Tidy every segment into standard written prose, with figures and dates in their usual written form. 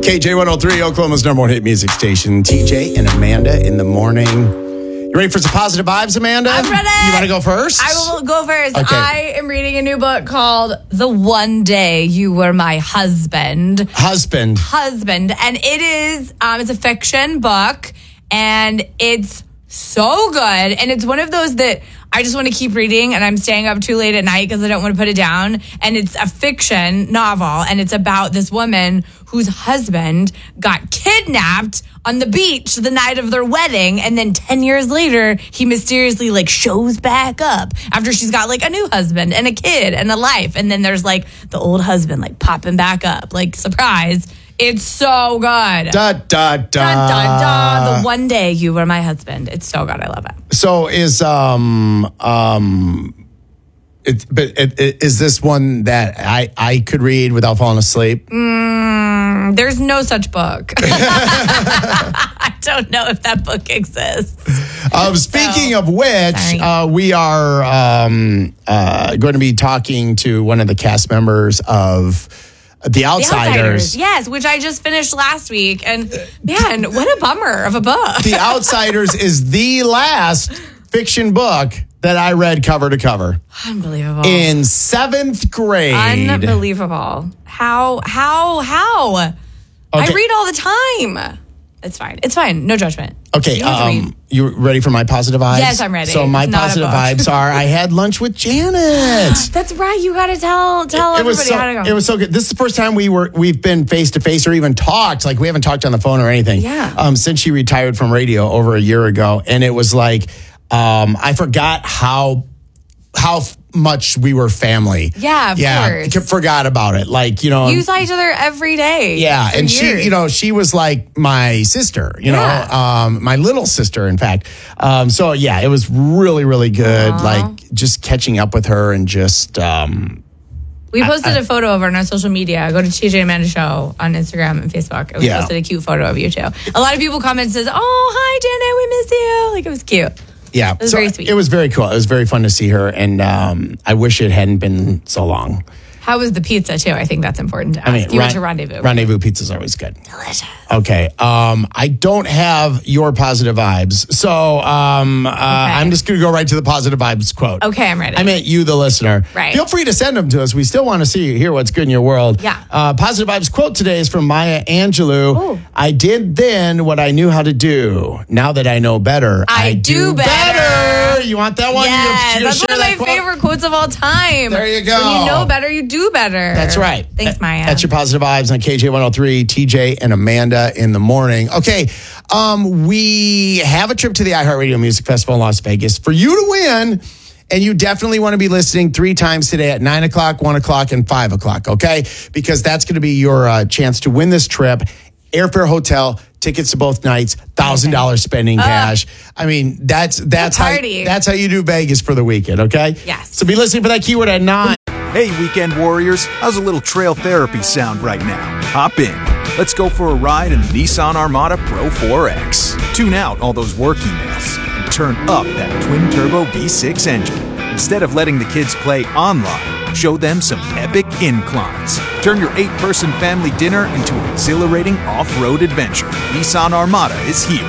KJ103, Oklahoma's number one hit music station. TJ and Amanda in the morning. You ready for some positive vibes, Amanda? I'm ready. You want to go first? I will go first. Okay. I am reading a new book called The One Day You Were My Husband. Husband. And it is, it's a fiction book, and it's so good. And it's one of those that I just want to keep reading, and I'm staying up too late at night because I don't want to put it down. And it's a fiction novel, and it's about this woman whose husband got kidnapped on the beach the night of their wedding, and then 10 years later, he mysteriously shows back up after she's got a new husband and a kid and a life, and then there's the old husband popping back up, surprise. It's so good. Da, da, da. Da, da, da. The One Day You Were My Husband. It's so good. I love it. So is is this one that I could read without falling asleep? There's no such book. I don't know if that book exists. Speaking of which, we are going to be talking to one of the cast members of The Outsiders. Yes, which I just finished last week. And man, what a bummer of a book. The Outsiders is the last fiction book that I read cover to cover. Unbelievable. In 7th grade. Unbelievable. How? Okay. I read all the time. It's fine. No judgment. Okay, you ready for my positive vibes? Yes, I'm ready. So my positive vibes are I had lunch with Janet. That's right. You got to tell everybody how to go. It was so good. This is the first time we've been face to face or even talked. We haven't talked on the phone or anything. Yeah. Since she retired from radio over a year ago, and it was I forgot how much we were family. Yeah, of course. Forgot about it. You saw each other every day. Yeah, and years. she was like my sister, my little sister, in fact. So yeah, it was really, really good. Aww. Just catching up with her and just. We posted a photo of her on our social media. Go to TJ and Amanda Show on Instagram and Facebook. We posted a cute photo of you too. A lot of people commented, says, "Oh, hi Janet, we miss you." It was cute. Yeah, it was very sweet. It was very cool. It was very fun to see her, and I wish it hadn't been so long. How was the pizza too? I think that's important to ask. You went to Rendezvous. Rendezvous pizza's always good. Delicious. Okay. I don't have your positive vibes, so I'm just going to go right to the positive vibes quote. Okay, I'm ready. I meant you, the listener. Right. Feel free to send them to us. We still want to hear what's good in your world. Yeah. Positive vibes quote today is from Maya Angelou. Ooh. I did then what I knew how to do. Now that I know better, I do better. You want that one? Yes, that's one of my favorite quotes of all time. There you go. When you know better, you do better. That's right. Thanks, Maya. That's your positive vibes on KJ103, TJ and Amanda in the morning. Okay, we have a trip to the iHeartRadio Music Festival in Las Vegas for you to win, and you definitely want to be listening 3 times today at 9 o'clock, 1 o'clock, and 5 o'clock, okay? Because that's going to be your chance to win this trip. Airfare, hotel, tickets to both nights, $1,000 spending cash. I mean, that's how you do Vegas for the weekend, okay? Yes. So be listening for that keyword at 9. Hey, weekend warriors, how's a little trail therapy sound right now? Hop in. Let's go for a ride in the Nissan Armada Pro 4X. Tune out all those work emails and turn up that twin-turbo V6 engine. Instead of letting the kids play online, show them some epic inclines. Turn your 8-person family dinner into an exhilarating off-road adventure. Nissan Armada is here.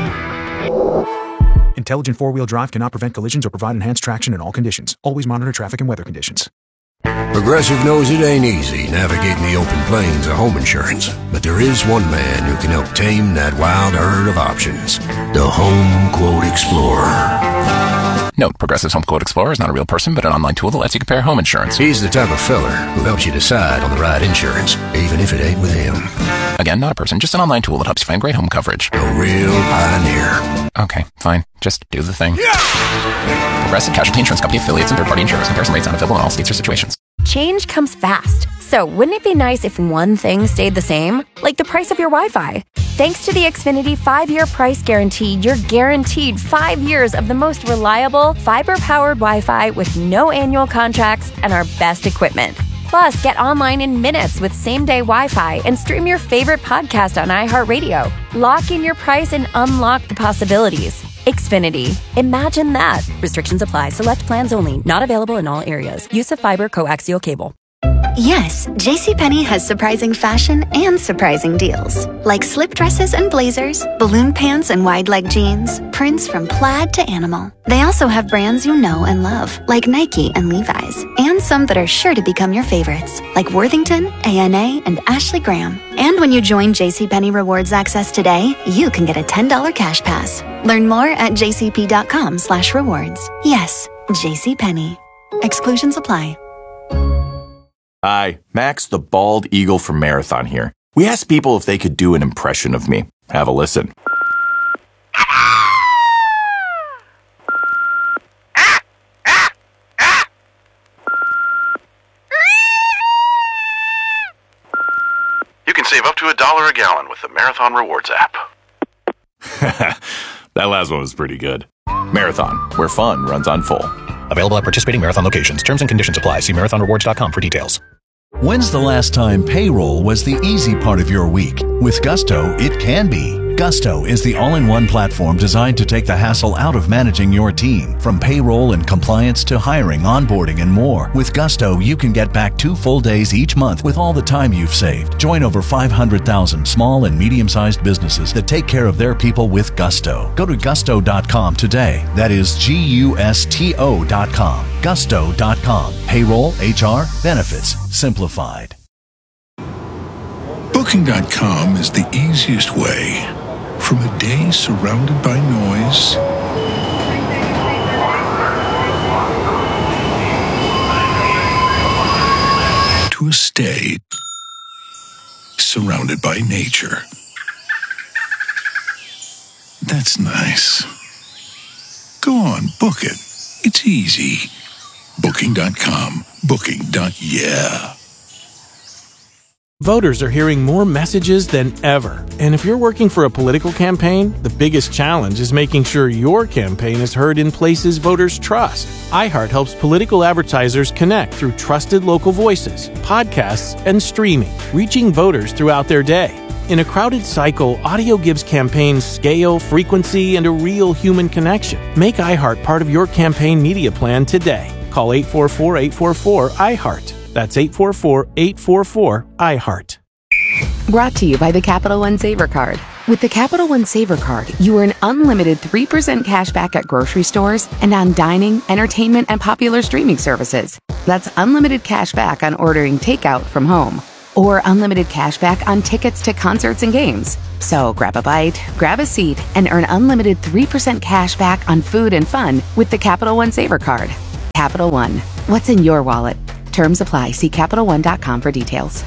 Intelligent four-wheel drive cannot prevent collisions or provide enhanced traction in all conditions. Always monitor traffic and weather conditions. Progressive knows it ain't easy navigating the open plains of home insurance, but there is one man who can help tame that wild herd of options. The Home Quote Explorer. Note, Progressive's Home Quote Explorer is not a real person, but an online tool that lets you compare home insurance. He's the type of feller who helps you decide on the right insurance, even if it ain't with him. Again, not a person, just an online tool that helps you find great home coverage. A real pioneer. Okay, fine. Just do the thing. Progressive Casualty Insurance Company affiliates and third-party insurers. Comparison rates not available in all states or situations. Change comes fast. So wouldn't it be nice if one thing stayed the same? Like the price of your Wi-Fi. Thanks to the Xfinity 5-year price guarantee, you're guaranteed 5 years of the most reliable, fiber-powered Wi-Fi with no annual contracts and our best equipment. Plus, get online in minutes with same-day Wi-Fi and stream your favorite podcast on iHeartRadio. Lock in your price and unlock the possibilities. Xfinity. Imagine that. Restrictions apply. Select plans only. Not available in all areas. Use of fiber coaxial cable. Yes, JCPenney has surprising fashion and surprising deals. Like slip dresses and blazers, balloon pants and wide leg jeans, prints from plaid to animal. They also have brands you know and love, like Nike and Levi's, and some that are sure to become your favorites, like Worthington, ANA, and Ashley Graham. And when you join JCPenney Rewards Access today, you can get a $10 cash pass. Learn more at jcp.com/rewards. Yes, JCPenney. Exclusions apply. Hi, Max the Bald Eagle from Marathon here. We asked people if they could do an impression of me. Have a listen. You can save up to $1 a gallon with the Marathon Rewards app. That last one was pretty good. Marathon, where fun runs on full. Available at participating Marathon locations. Terms and conditions apply. See marathonrewards.com for details. When's the last time payroll was the easy part of your week? With Gusto, it can be. Gusto is the all-in-one platform designed to take the hassle out of managing your team. From payroll and compliance to hiring, onboarding, and more. With Gusto, you can get back 2 full days each month with all the time you've saved. Join over 500,000 small and medium-sized businesses that take care of their people with Gusto. Go to gusto.com today. That is Gusto.com. Gusto.com. Payroll, HR, benefits, simplified. Booking.com is the easiest way from a day surrounded by noise to a stay surrounded by nature. That's nice. Go on, book it. It's easy. Booking.com. Booking.yeah. Voters are hearing more messages than ever. And if you're working for a political campaign, the biggest challenge is making sure your campaign is heard in places voters trust. iHeart helps political advertisers connect through trusted local voices, podcasts, and streaming, reaching voters throughout their day. In a crowded cycle, audio gives campaigns scale, frequency, and a real human connection. Make iHeart part of your campaign media plan today. Call 844-844-iHeart. That's 844-844-iHeart. Brought to you by the Capital One Saver Card. With the Capital One Saver Card, you earn unlimited 3% cash back at grocery stores and on dining, entertainment, and popular streaming services. That's unlimited cash back on ordering takeout from home. Or unlimited cash back on tickets to concerts and games. So grab a bite, grab a seat, and earn unlimited 3% cash back on food and fun with the Capital One Saver Card. Capital One. What's in your wallet? Terms apply. See CapitalOne.com for details.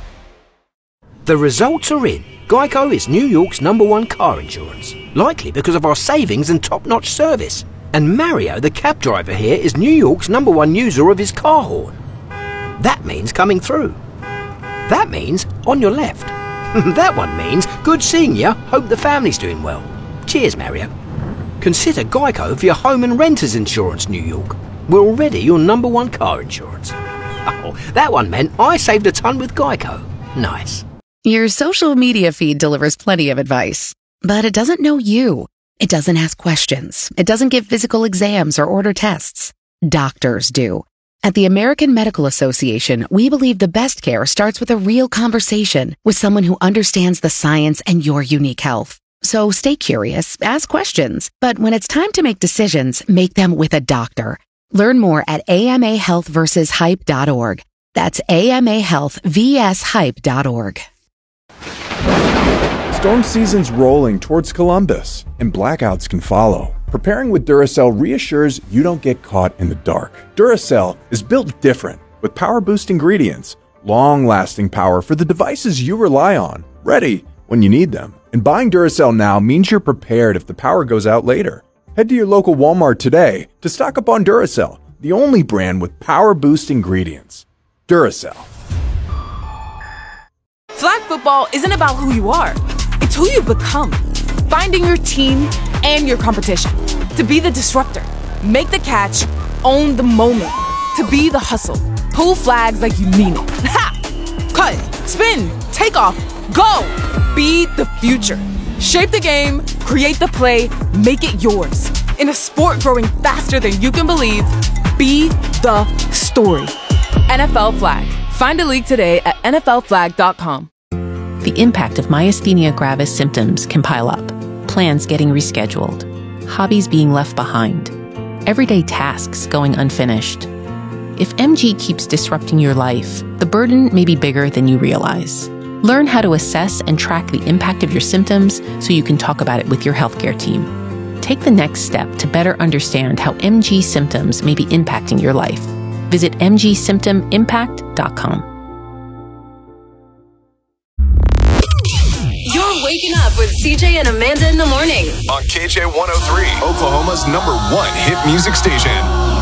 The results are in. Geico is New York's #1 car insurance. Likely because of our savings and top-notch service. And Mario, the cab driver here, is New York's #1 user of his car horn. That means coming through. That means on your left. That one means good seeing you. Hope the family's doing well. Cheers, Mario. Consider Geico for your home and renters insurance, New York. We're already your #1 car insurance. Oh, that one meant I saved a ton with Geico. Nice. Your social media feed delivers plenty of advice, but it doesn't know you. It doesn't ask questions. It doesn't give physical exams or order tests. Doctors do. At the American Medical Association, we believe the best care starts with a real conversation with someone who understands the science and your unique health. So stay curious, ask questions, but when it's time to make decisions, make them with a doctor. Learn more at amahealthversushype.org. That's amahealthvshype.org. Storm season's rolling towards Columbus, and blackouts can follow. Preparing with Duracell reassures you don't get caught in the dark. Duracell is built different, with power-boost ingredients, long-lasting power for the devices you rely on, ready when you need them. And buying Duracell now means you're prepared if the power goes out later. Head to your local Walmart today to stock up on Duracell, the only brand with power-boost ingredients. Duracell. Flag football isn't about who you are. It's who you become. Finding your team and your competition. To be the disruptor. Make the catch. Own the moment. To be the hustle. Pull flags like you mean it. Ha! Cut. Spin. Take off. Go! Be the future. Shape the game. Create the play. Make it yours. In a sport growing faster than you can believe, be the story. NFL Flag. Find a league today at NFLflag.com. The impact of myasthenia gravis symptoms can pile up. Plans getting rescheduled. Hobbies being left behind. Everyday tasks going unfinished. If MG keeps disrupting your life, the burden may be bigger than you realize. Learn how to assess and track the impact of your symptoms so you can talk about it with your healthcare team. Take the next step to better understand how MG symptoms may be impacting your life. Visit mgsymptomimpact.com. You're waking up with CJ and Amanda in the morning on KJ 103, Oklahoma's #1 hit music station.